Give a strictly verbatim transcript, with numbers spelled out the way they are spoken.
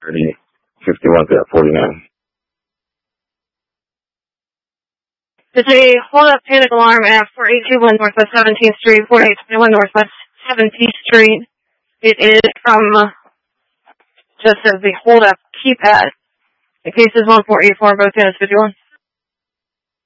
thirty, fifty-one to forty-nine. There's a hold-up panic alarm at four eight two one Northwest seventeenth Street, four eight two one Northwest seventeenth Street. It is from uh, just as the hold-up keypad. The case is one four eight four, both units fifty-one.